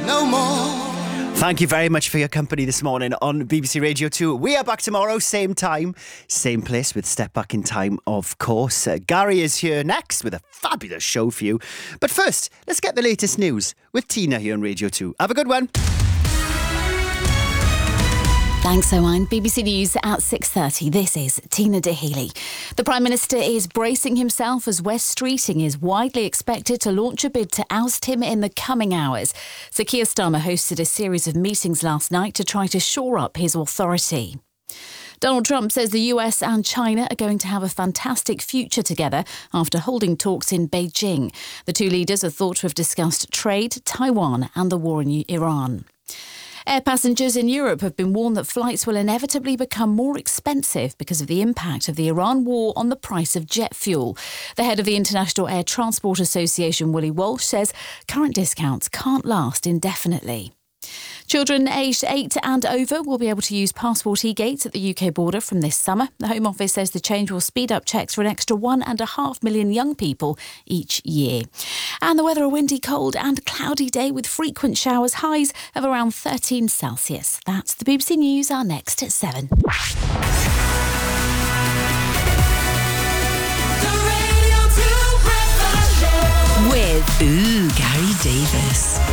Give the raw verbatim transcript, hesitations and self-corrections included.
no more. Thank you very much for your company this morning on B B C Radio two. We are back tomorrow, same time, same place with Step Back in Time, of course. Uh, Gary is here next with a fabulous show for you. But first, let's get the latest news with Tina here on Radio two. Have a good one. Thanks, Owen. B B C News at six thirty. This is Tina Dahealy. The Prime Minister is bracing himself as Wes Streeting is widely expected to launch a bid to oust him in the coming hours. Sir Keir Starmer hosted a series of meetings last night to try to shore up his authority. Donald Trump says the U S and China are going to have a fantastic future together after holding talks in Beijing. The two leaders are thought to have discussed trade, Taiwan and the war in Iran. Air passengers in Europe have been warned that flights will inevitably become more expensive because of the impact of the Iran war on the price of jet fuel. The head of the International Air Transport Association, Willie Walsh, says current discounts can't last indefinitely. Children aged eight and over will be able to use passport e-gates at the U K border from this summer. The Home Office says the change will speed up checks for an extra one and a half million young people each year. And the weather, a windy, cold and cloudy day with frequent showers, highs of around thirteen Celsius. That's the B B C News, our next at seven. The Radio two Breakfast Show with Ooh, Gary Davis.